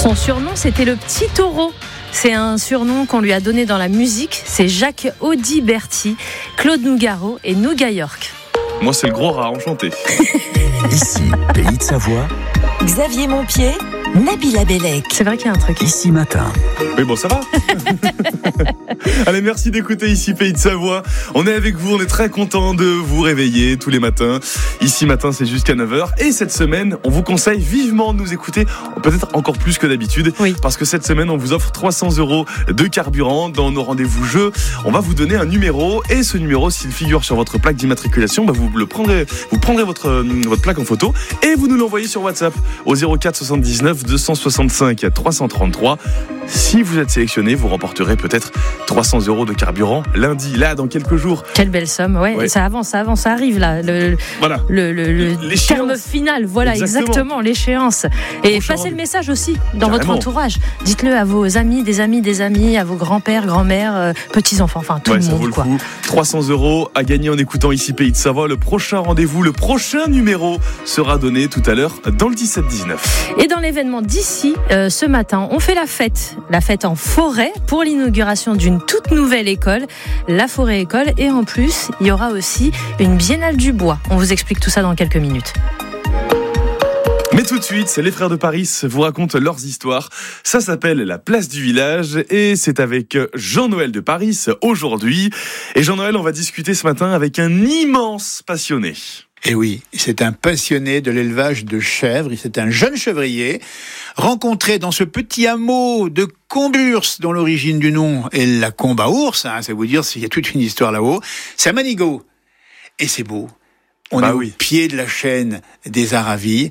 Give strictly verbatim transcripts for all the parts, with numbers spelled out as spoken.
Son surnom, c'était le Petit Taureau. C'est un surnom qu'on lui a donné dans la musique. C'est Jacques Audiberti, Claude Nougaro et Nouga York. Moi, c'est le gros rat, enchanté. Ici, Pays de Savoie. Xavier Montpied, Nabila Bellec. C'est vrai qu'il y a un truc. Ici matin. Mais bon, ça va. Allez, merci d'écouter Ici Pays de Savoie. On est avec vous, on est très content de vous réveiller tous les matins. Ici matin, c'est jusqu'à neuf heures. Et cette semaine, on vous conseille vivement de nous écouter, peut-être encore plus que d'habitude. Oui. Parce que cette semaine, on vous offre trois cents euros de carburant dans nos rendez-vous jeux. On va vous donner un numéro. Et ce numéro, s'il figure sur votre plaque d'immatriculation, bah vous le prendrez, vous prendrez votre, votre plaque en photo et vous nous l'envoyez sur WhatsApp au zéro quatre soixante-dix-neuf deux cent soixante-cinq trois cent trente-trois. Si vous êtes sélectionné, vous remporterez peut-être trois cents euros de carburant lundi, là, dans quelques jours. Quelle belle somme, ouais. ouais. Ça avance, ça avance, ça arrive là. Le, voilà. Le, le, le terme final, voilà, exactement, exactement l'échéance. Et passez le message aussi dans Carrément. Votre entourage. Dites-le à vos amis, des amis, des amis, à vos grands-pères, grands-mères, euh, petits-enfants, enfin tout ouais, le ça monde. Vaut le quoi. Coup. trois cents euros à gagner en écoutant Ici Pays de Savoie. Le prochain rendez-vous, le prochain numéro sera donné tout à l'heure dans le dix-sept dix-neuf. Et dans l'événement d'ici, euh, ce matin, on fait la fête. La fête en forêt pour l'inauguration d'une toute nouvelle école, la Forêt École. Et en plus, il y aura aussi une biennale du bois. On vous explique tout ça dans quelques minutes. Mais tout de suite, les frères de Paris vous racontent leurs histoires. Ça s'appelle La Place du Village et c'est avec Jean-Noël de Paris aujourd'hui. Et Jean-Noël, on va discuter ce matin avec un immense passionné. Et oui, c'est un passionné de l'élevage de chèvres. C'est un jeune chevrier rencontré dans ce petit hameau de Comburs, dont l'origine du nom est la combe à ours. Hein, ça veut dire qu'il y a toute une histoire là-haut. C'est à Manigot. Et c'est beau. On bah est oui. au pied de la chaîne des Aravis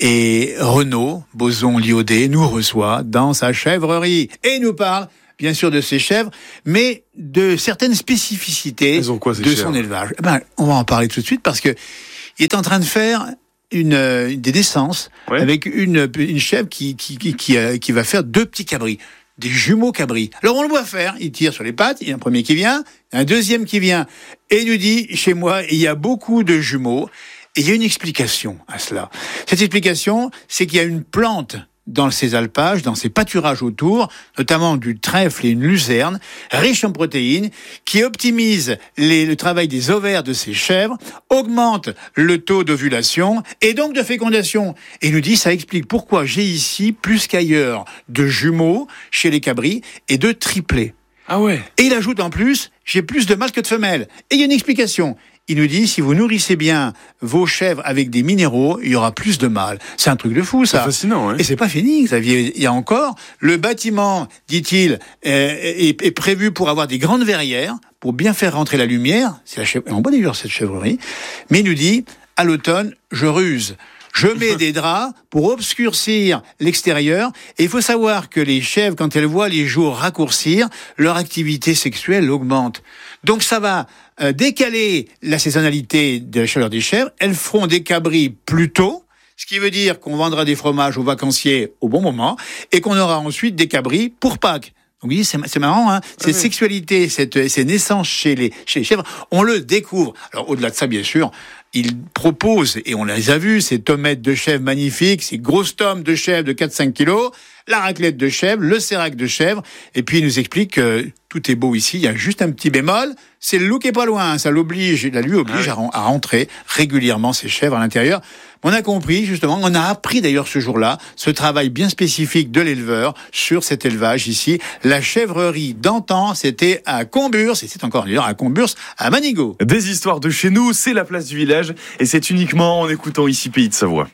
et Renaud Boson-Liaudet nous reçoit dans sa chèvrerie et nous parle bien sûr de ses chèvres, mais de certaines spécificités quoi, de son élevage. Ben, on va en parler tout de suite parce que il est en train de faire une, une des naissances ouais. avec une, une chèvre qui, qui, qui, qui, euh, qui va faire deux petits cabris. Des jumeaux cabris. Alors on le voit faire, il tire sur les pattes, il y a un premier qui vient, un deuxième qui vient, et il nous dit, chez moi, il y a beaucoup de jumeaux, et il y a une explication à cela. Cette explication, c'est qu'il y a une plante dans ces alpages, dans ces pâturages autour, notamment du trèfle et une lucerne, riche en protéines, qui optimise les, le travail des ovaires de ces chèvres, augmente le taux d'ovulation et donc de fécondation. Et il nous dit, ça explique pourquoi j'ai ici, plus qu'ailleurs, de jumeaux chez les cabris et de triplés. Ah ouais. Et il ajoute en plus, j'ai plus de mâles que de femelles. Et il y a une explication. Il nous dit, si vous nourrissez bien vos chèvres avec des minéraux, il y aura plus de mâles. C'est un truc de fou, ça. C'est fascinant, hein. Et c'est pas fini, Xavier. Il y a encore, le bâtiment, dit-il, est, est, est prévu pour avoir des grandes verrières, pour bien faire rentrer la lumière. C'est la chèvre... On voit d'ailleurs cette chèvrerie. Mais il nous dit, à l'automne, je ruse. Je mets des draps pour obscurcir l'extérieur. Et il faut savoir que les chèvres, quand elles voient les jours raccourcir, leur activité sexuelle augmente. Donc ça va euh, décaler la saisonnalité de la chaleur des chèvres. Elles feront des cabris plus tôt, ce qui veut dire qu'on vendra des fromages aux vacanciers au bon moment et qu'on aura ensuite des cabris pour Pâques. Donc, oui, c'est, c'est marrant, hein. Cette oui. sexualité, cette, ces naissances chez les, chez les chèvres, on le découvre. Alors, au-delà de ça, bien sûr, il propose, et on les a vus, ces tomettes de chèvre magnifiques, ces grosses tomes de chèvre de quatre à cinq kilos, la raclette de chèvre, le sérac de chèvre, et puis il nous explique que tout est beau ici, il y a juste un petit bémol, c'est le loup qui est pas loin, ça l'oblige, la lui oblige ah oui. à rentrer régulièrement ses chèvres à l'intérieur. On a compris, justement, on a appris d'ailleurs ce jour-là, ce travail bien spécifique de l'éleveur sur cet élevage ici. La chèvrerie d'antan, c'était à Comburs, et c'est encore d'ailleurs à Comburs, à Manigot. Des histoires de chez nous, c'est la place du village, et c'est uniquement en écoutant Ici Pays de Savoie.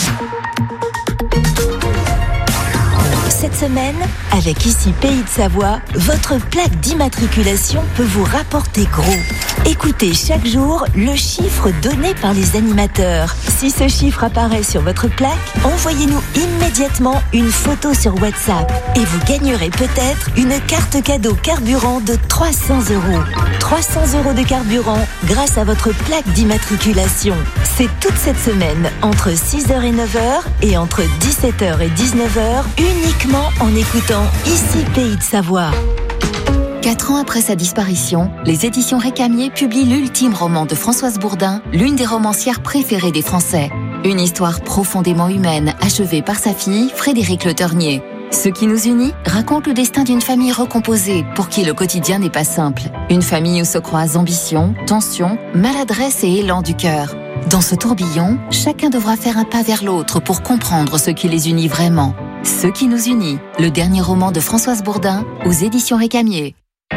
Cette semaine, avec Ici Pays de Savoie, votre plaque d'immatriculation peut vous rapporter gros. Écoutez chaque jour le chiffre donné par les animateurs. Si ce chiffre apparaît sur votre plaque, envoyez-nous immédiatement une photo sur WhatsApp et vous gagnerez peut-être une carte cadeau carburant de trois cents euros. trois cents euros de carburant grâce à votre plaque d'immatriculation. C'est toute cette semaine, entre six heures et neuf heures et entre dix-sept heures et dix-neuf heures, uniquement en écoutant Ici Pays de Savoie. Quatre ans après sa disparition, les éditions Récamier publient l'ultime roman de Françoise Bourdin, l'une des romancières préférées des Français. Une histoire profondément humaine, achevée par sa fille, Frédérique Le Ternier. Ce qui nous unit raconte le destin d'une famille recomposée pour qui le quotidien n'est pas simple. Une famille où se croisent ambition, tension, maladresse et élan du cœur. Dans ce tourbillon, chacun devra faire un pas vers l'autre pour comprendre ce qui les unit vraiment. Ce qui nous unit, le dernier roman de Françoise Bourdin aux éditions Récamier.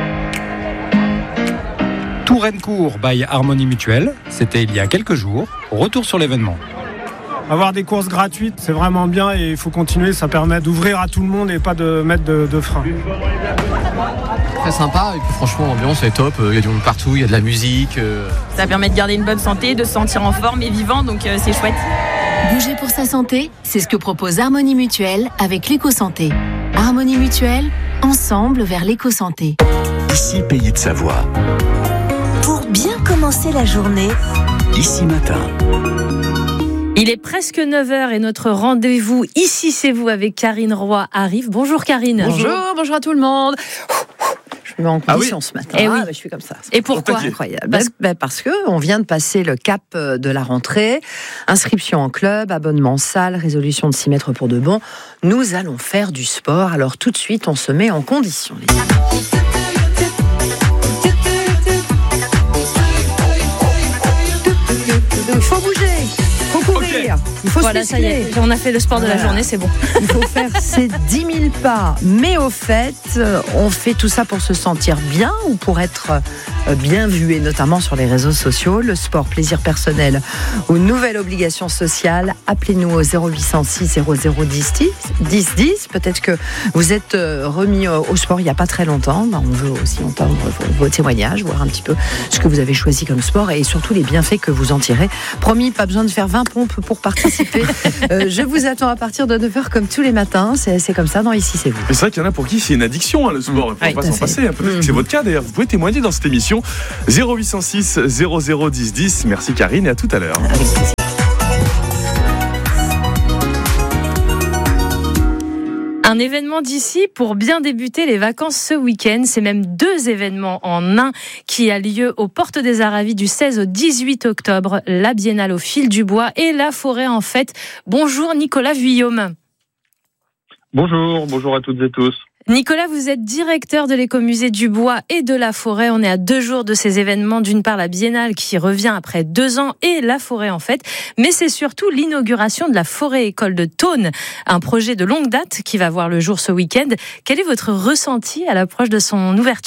Tourencourt by Harmonie Mutuelle, c'était il y a quelques jours. Retour sur l'événement. Avoir des courses gratuites, c'est vraiment bien et il faut continuer, ça permet d'ouvrir à tout le monde et pas de mettre de, de frein. Très sympa et puis franchement l'ambiance est top, il y a du monde partout, il y a de la musique. Ça permet de garder une bonne santé, de se sentir en forme et vivant, donc euh, c'est chouette. Bouger pour sa santé, c'est ce que propose Harmonie Mutuelle avec l'éco-santé. Harmonie Mutuelle, ensemble vers l'éco-santé. Ici Pays de Savoie. Pour bien commencer la journée, Ici Matin. Il est presque neuf heures et notre rendez-vous Ici c'est vous avec Karine Roy arrive. Bonjour Karine. Bonjour, bonjour à tout le monde. Je me mets en condition ah oui. ce matin. Eh oui. Ah, bah, je suis comme ça. Et pourquoi? Incroyable. Parce, bah, parce que on vient de passer le cap de la rentrée. Inscription en club, abonnement salle, résolution de s'y mettre pour de bon. Nous allons faire du sport. Alors tout de suite, on se met en condition. Les amis. Il faut bouger. Il faut courir, okay. Il faut voilà, se muscler. Ça y est, on a fait le sport de voilà. la journée, c'est bon. Il faut faire ces dix mille pas. Mais au fait, on fait tout ça pour se sentir bien ou pour être bien vu, et notamment sur les réseaux sociaux. Le sport, plaisir personnel ou nouvelle obligation sociale. Appelez-nous au zéro huit cent six zéro zéro dix dix dix. Peut-être que vous êtes remis au sport il n'y a pas très longtemps. On veut aussi entendre vos témoignages, voir un petit peu ce que vous avez choisi comme sport et surtout les bienfaits que vous en tirez. Promis, pas besoin de faire vingt pompes pour participer. euh, je vous attends à partir de neuf heures comme tous les matins. C'est, c'est comme ça dans Ici c'est vous. Mais c'est vrai qu'il y en a pour qui c'est une addiction hein, le sport. Il ne faut oui, pas s'en fait. passer. Peut-être mmh. que c'est votre cas d'ailleurs. Vous pouvez témoigner dans cette émission. zéro huit cent six zéro zéro dix dix. Merci Karine et à tout à l'heure. Avec plaisir. Un événement d'ici pour bien débuter les vacances ce week-end. C'est même deux événements en un qui a lieu aux Portes des Aravis du seize au dix-huit octobre. La Biennale au fil du bois et la forêt en fête. Bonjour Nicolas Vuillaume. Bonjour, bonjour à toutes et tous. Nicolas, vous êtes directeur de l'écomusée du Bois et de la Forêt. On est à deux jours de ces événements. D'une part, la Biennale qui revient après deux ans et la Forêt en fête. Mais c'est surtout l'inauguration de la Forêt-École de Thônes, un projet de longue date qui va voir le jour ce week-end. Quel est votre ressenti à l'approche de son ouverture ?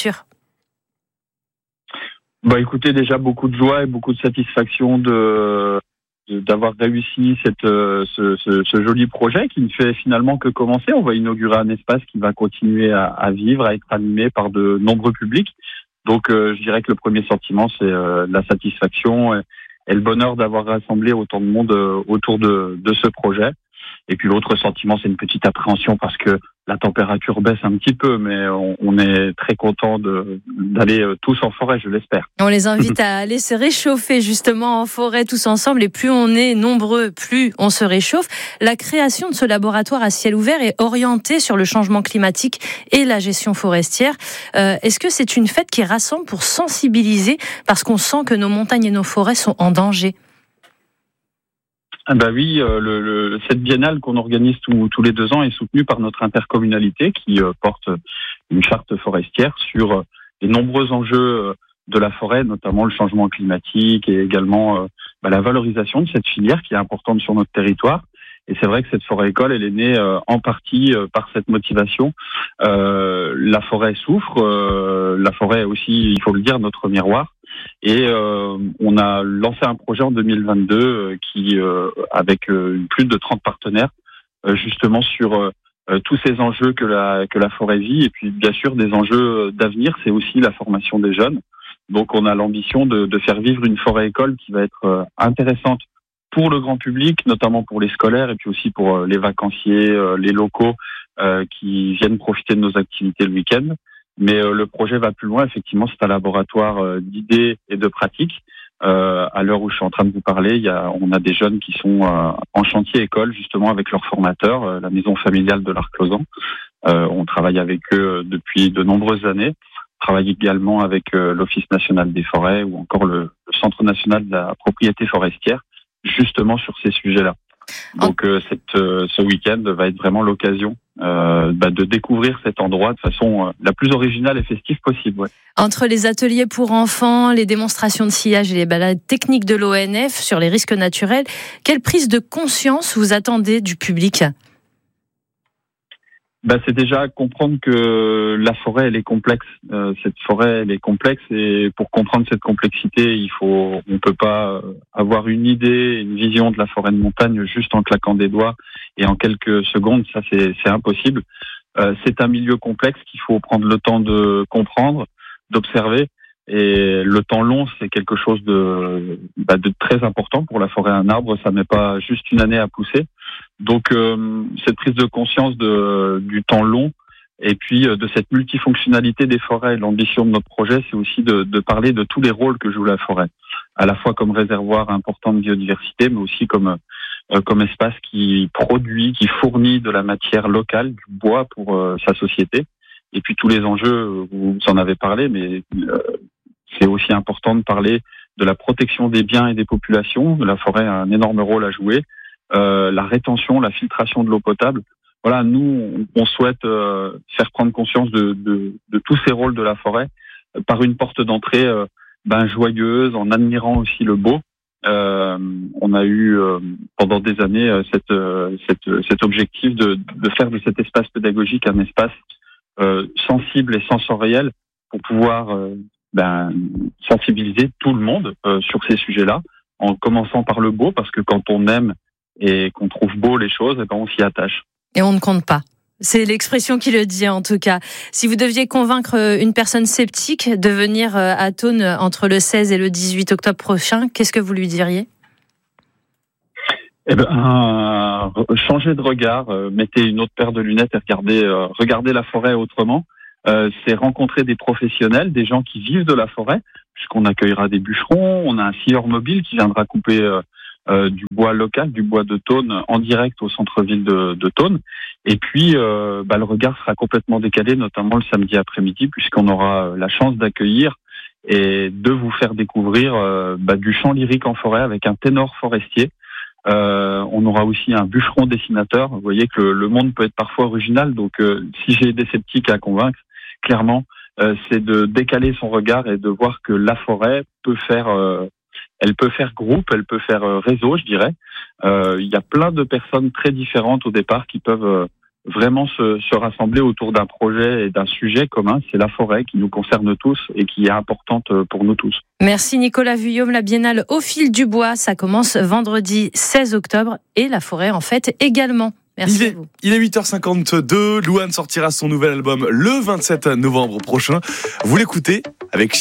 Bah, écoutez, déjà beaucoup de joie et beaucoup de satisfaction de... d'avoir réussi cette, euh, ce, ce, ce joli projet qui ne fait finalement que commencer. On va inaugurer un espace qui va continuer à, à vivre, à être animé par de nombreux publics. Donc euh, je dirais que le premier sentiment, c'est euh, la satisfaction et, et le bonheur d'avoir rassemblé autant de monde euh, autour de, de ce projet. Et puis l'autre sentiment, c'est une petite appréhension parce que la température baisse un petit peu, mais on, on est très content de, d'aller tous en forêt, je l'espère. On les invite à aller se réchauffer justement en forêt tous ensemble. Et plus on est nombreux, plus on se réchauffe. La création de ce laboratoire à ciel ouvert est orientée sur le changement climatique et la gestion forestière. Euh, est-ce que c'est une fête qui rassemble pour sensibiliser parce qu'on sent que nos montagnes et nos forêts sont en danger ? Ah bah oui, euh, le, le, cette biennale qu'on organise tout, tous les deux ans est soutenue par notre intercommunalité qui euh, porte une charte forestière sur euh, les nombreux enjeux euh, de la forêt, notamment le changement climatique et également euh, bah, la valorisation de cette filière qui est importante sur notre territoire. Et c'est vrai que cette forêt-école, elle est née euh, en partie euh, par cette motivation. Euh, la forêt souffre, euh, la forêt est aussi, il faut le dire, notre miroir. Et euh, on a lancé un projet en deux mille vingt-deux euh, qui, euh, avec euh, plus de trente partenaires, euh, justement sur euh, tous ces enjeux que la que la forêt vit. Et puis bien sûr des enjeux d'avenir, c'est aussi la formation des jeunes. Donc on a l'ambition de, de faire vivre une forêt-école qui va être euh, intéressante pour le grand public, notamment pour les scolaires et puis aussi pour euh, les vacanciers, euh, les locaux euh, qui viennent profiter de nos activités le week-end. Mais euh, le projet va plus loin. Effectivement, c'est un laboratoire euh, d'idées et de pratiques. Euh, à l'heure où je suis en train de vous parler, il y a, on a des jeunes qui sont euh, en chantier école, justement, avec leurs formateurs, euh, la maison familiale de l'Arc-Lausanne. Euh, on travaille avec eux depuis de nombreuses années. On travaille également avec euh, l'Office national des forêts ou encore le, le Centre national de la propriété forestière, justement sur ces sujets-là. Donc euh, cette, euh, ce week-end va être vraiment l'occasion euh, bah, de découvrir cet endroit de façon euh, la plus originale et festive possible. Ouais. Entre les ateliers pour enfants, les démonstrations de sillage et les balades techniques de l'O N F sur les risques naturels, quelle prise de conscience vous attendez du public ? Bah, c'est déjà comprendre que la forêt, elle est complexe. Euh, cette forêt, elle est complexe, et pour comprendre cette complexité, il faut, on peut pas avoir une idée, une vision de la forêt de montagne juste en claquant des doigts et en quelques secondes. Ça, c'est, c'est impossible. Euh, c'est un milieu complexe qu'il faut prendre le temps de comprendre, d'observer. Et le temps long, c'est quelque chose de, bah, de très important pour la forêt. Un arbre, ça met pas juste une année à pousser. Donc, euh, cette prise de conscience de, du temps long, et puis euh, de cette multifonctionnalité des forêts. L'ambition de notre projet, c'est aussi de, de parler de tous les rôles que joue la forêt, à la fois comme réservoir important de biodiversité, mais aussi comme euh, comme espace qui produit, qui fournit de la matière locale, du bois pour euh, sa société. Et puis tous les enjeux, vous en avez parlé, mais euh, c'est aussi important de parler de la protection des biens et des populations. La forêt a un énorme rôle à jouer. Euh, la rétention, la filtration de l'eau potable. Voilà, nous, on souhaite euh, faire prendre conscience de, de, de tous ces rôles de la forêt euh, par une porte d'entrée euh, ben, joyeuse, en admirant aussi le beau. Euh, on a eu euh, pendant des années euh, cette, euh, cette, cet objectif de, de faire de cet espace pédagogique un espace euh, sensible et sensoriel pour pouvoir euh, ben, sensibiliser tout le monde euh, sur ces sujets-là, en commençant par le beau, parce que quand on aime et qu'on trouve beau les choses, et ben on s'y attache. Et on ne compte pas. C'est l'expression qui le dit en tout cas. Si vous deviez convaincre une personne sceptique de venir à Thônes entre le seize et le dix-huit octobre prochain, qu'est-ce que vous lui diriez ? Eh ben, euh, changez de regard, euh, mettez une autre paire de lunettes et regardez, euh, regardez la forêt autrement. Euh, c'est rencontrer des professionnels, des gens qui vivent de la forêt, puisqu'on accueillera des bûcherons, on a un scieur mobile qui viendra couper euh, Euh, du bois local, du bois de Thônes en direct au centre-ville de, de Thônes. Et puis, euh, bah, le regard sera complètement décalé, notamment le samedi après-midi, puisqu'on aura la chance d'accueillir et de vous faire découvrir euh, bah, du chant lyrique en forêt avec un ténor forestier. Euh, on aura aussi un bûcheron dessinateur. Vous voyez que le, le monde peut être parfois original, donc euh, si j'ai des sceptiques à convaincre, clairement, euh, c'est de décaler son regard et de voir que la forêt peut faire... Euh, Elle peut faire groupe, elle peut faire réseau, je dirais. Euh, il y a plein de personnes très différentes au départ qui peuvent vraiment se, se rassembler autour d'un projet et d'un sujet commun. C'est la forêt qui nous concerne tous et qui est importante pour nous tous. Merci Nicolas Vuillaume. La Biennale Au fil du bois, ça commence vendredi seize octobre et la forêt en fête également. Merci il est, à vous. Il est huit heures cinquante-deux. Louane sortira son nouvel album le vingt-sept novembre prochain. Vous l'écoutez avec